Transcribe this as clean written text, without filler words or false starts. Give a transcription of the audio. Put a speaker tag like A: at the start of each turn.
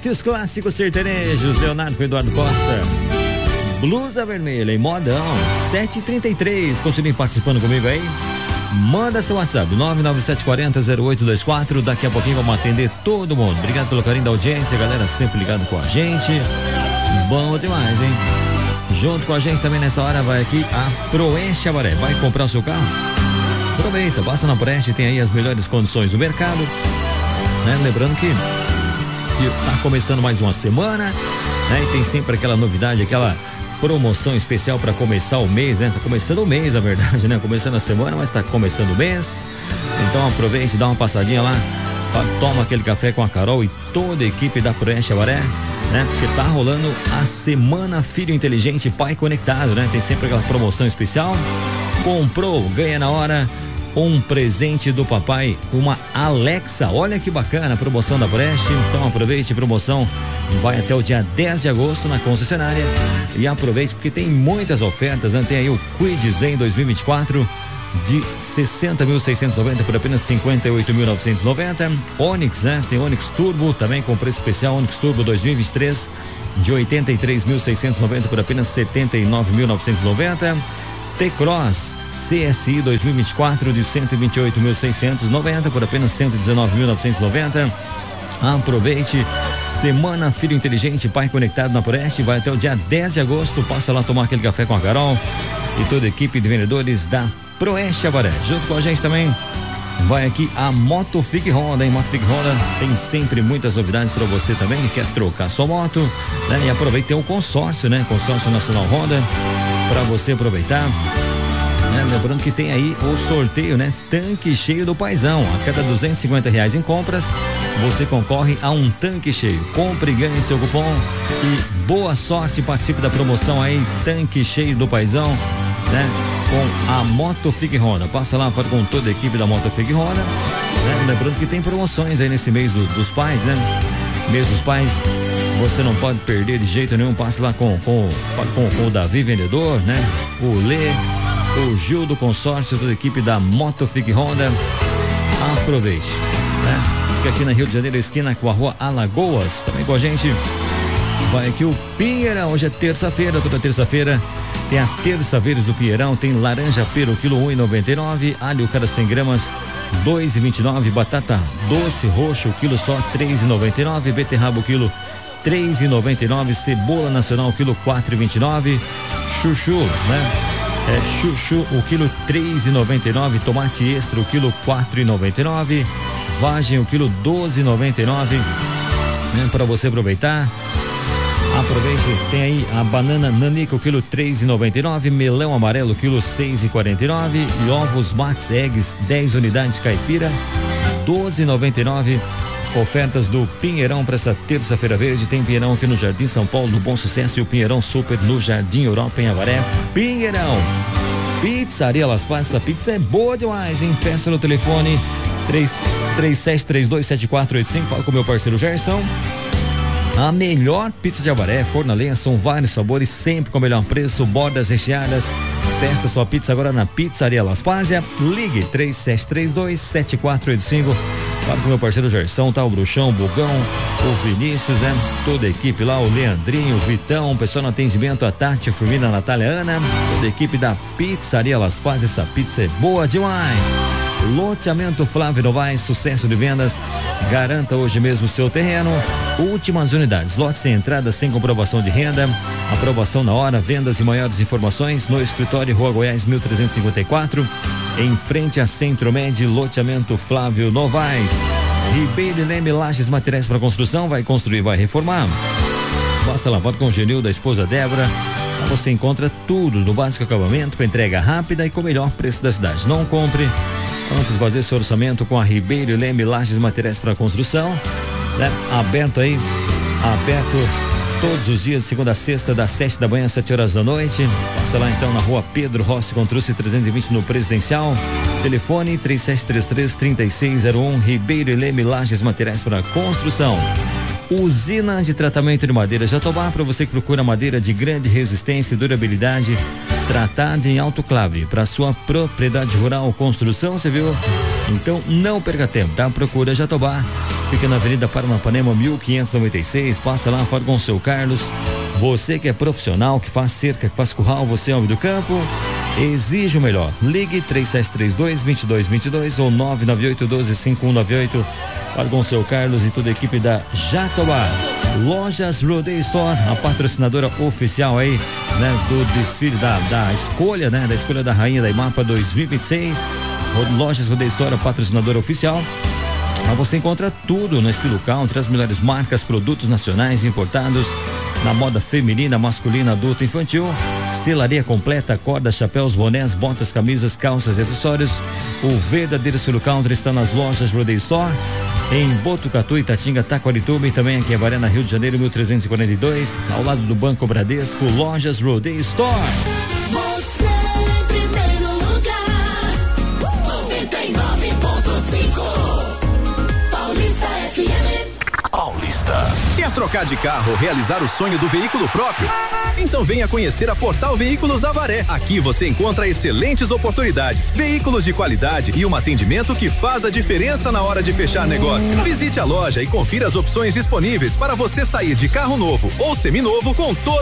A: Estes clássicos sertanejos, Leonardo com Eduardo Costa. Blusa vermelha em modão, 7h33. Continue participando comigo aí. Manda seu WhatsApp, 997400824. Daqui a pouquinho vamos atender todo mundo. Obrigado pelo carinho da audiência, galera sempre ligado com a gente. Bom demais, hein? Junto com a gente também nessa hora vai aqui a Proeste Avaré. Vai comprar o seu carro? Aproveita, passa na Proeste, tem aí as melhores condições do mercado, né? Lembrando que tá começando mais uma semana, né? E tem sempre aquela novidade, aquela promoção especial para começar o mês, né? Tá começando o mês, na verdade, né? Começando a semana, mas tá começando o mês. Então aproveite, dá uma passadinha lá, toma aquele café com a Carol e toda a equipe da Proeste Avaré, né? Porque tá rolando a Semana Filho Inteligente Pai Conectado, né? Tem sempre aquela promoção especial. Comprou, ganha na hora um presente do papai, uma Alexa. Olha que bacana a promoção da Proeste. Então aproveite, promoção vai até o dia 10 de agosto na concessionária. E aproveite porque tem muitas ofertas, né? Tem aí o Kwid Zen 2024 de 60.690 por apenas 58.990. Onix, né? Tem Onix Turbo também com preço especial. Onix Turbo 2023 de 83.690 por apenas 79.990. T-Cross CSI 2024 de 128.690 por apenas 119.990. Aproveite, Semana Filho Inteligente Pai Conectado na Proeste, vai até o dia 10 de agosto. Passa lá tomar aquele café com a Carol e toda a equipe de vendedores da Proeste Avaré. Junto com a gente também vai aqui a Motofig Honda, hein? Motofig Honda tem sempre muitas novidades para você também que quer trocar sua moto, né? E aproveita, tem o consórcio, né? Consórcio Nacional Honda para você aproveitar, né? Lembrando que tem aí o sorteio, né? Tanque cheio do Paizão. A cada R$250 em compras, você concorre a um tanque cheio. Compre e ganhe seu cupom e boa sorte, participe da promoção aí, tanque cheio do Paizão, né? Com a Motofig Honda. Passa lá, fala com toda a equipe da Motofig Honda, né? Lembrando que tem promoções aí nesse mês dos pais, né? Mês dos pais, você não pode perder de jeito nenhum. Passe lá com o Davi Vendedor, né? O Lê, o Gil do consórcio, toda a equipe da Motofig Honda. Aproveite, né? Fica aqui na Rio de Janeiro, esquina com a rua Alagoas. Também com a gente vai aqui o Pinheirão. Hoje é terça-feira, toda terça-feira tem a Terça Verdes do Pinheirão. Tem laranja pera, quilo 1,99. Alho cada 100 gramas, 2,29. Batata doce roxo, quilo só 3,99. Beterraba, quilo 3,99. Cebola nacional, quilo 4,29. Chuchu, né? Chuchu, o quilo 3,99. Tomate extra, o quilo 4,99. Vagem, o quilo 12,99, né? Para você aproveitar. Aproveite, tem aí a banana nanica, o quilo 3,99. Melão amarelo, quilo 6,49. E ovos Max Eggs, 10 unidades caipira, 12,99. Ofertas do Pinheirão para essa terça-feira verde. Tem Pinheirão aqui no Jardim São Paulo, no Bom Sucesso, e o Pinheirão Super no Jardim Europa, em Avaré. Pinheirão, Pizzaria Las Paz, essa pizza é boa demais, hein? Peça no telefone 37327485. Fala com o meu parceiro Gerson. A melhor pizza de Avaré, forno a lenha, são vários sabores, sempre com o melhor preço, bordas recheadas. Peça sua pizza agora na Pizzaria Las Pazia. Ligue 37327485. Fala com o meu parceiro Gerson, tá? O Bruxão, o Bugão, o Vinícius, né? Toda a equipe lá, o Leandrinho, o Vitão, o pessoal no atendimento, a Tati, a Firmina, a Natália, a Ana, toda a equipe da Pizzaria Las Pazia. Essa pizza é boa demais. Loteamento Flávio Novaes, sucesso de vendas. Garanta hoje mesmo seu terreno. Últimas unidades, lote sem entrada, sem comprovação de renda. Aprovação na hora. Vendas e maiores informações no escritório Rua Goiás 1354, em frente a Centro Med. Loteamento Flávio Novaes. Ribeiro e Leme Lajes, materiais para construção. Vai construir, vai reformar. Passa lavado com o Genil da esposa Débora. Lá você encontra tudo do básico acabamento, com entrega rápida e com o melhor preço da cidade. Não compre antes de fazer seu orçamento com a Ribeiro e Leme Lajes, materiais para construção, né? Aberto todos os dias, segunda a sexta, das 7 da manhã às 7 horas da noite. Passa lá então na rua Pedro Rossi Contrucci 320 no Presidencial. Telefone 3733-3601. Ribeiro e Leme Lajes, materiais para construção. Usina de tratamento de madeira Jatobá, para você que procura madeira de grande resistência e durabilidade, tratada em autoclave para sua propriedade rural ou construção, você viu? Então não perca tempo, tá? Procura Jatobá fica na Avenida Paranapanema 1596, passa lá, fala com o seu Carlos. Você que é profissional, que faz cerca, que faz curral, você é homem do campo, exige o melhor. Ligue 3732-2222 ou 998-12-5198. Fala com o seu Carlos e toda a equipe da Jatobá. Lojas Rodeio Store, a patrocinadora oficial aí, né, do desfile da escolha, né, da escolha da Rainha da IMAPA 2026. Lojas Rodeio Store, a patrocinadora oficial. Lá você encontra tudo no estilo country, as melhores marcas, produtos nacionais importados, na moda feminina, masculina, adulta, infantil, selaria completa, cordas, chapéus, bonés, botas, camisas, calças e acessórios. O verdadeiro estilo country está nas lojas Rodeio Store, em Botucatu, Itatinga, Taquarituba e também aqui em Avaré, Rio de Janeiro, 1342, ao lado do Banco Bradesco. Lojas Rodeio Store.
B: Você em primeiro lugar, 99.5 Paulista FM.
C: Paulista. Quer trocar de carro ou realizar o sonho do veículo próprio? Então venha conhecer a Portal Veículos Avaré. Aqui você encontra excelentes oportunidades, veículos de qualidade e um atendimento que faz a diferença na hora de fechar negócio. Visite a loja e confira as opções disponíveis para você sair de carro novo ou seminovo com todo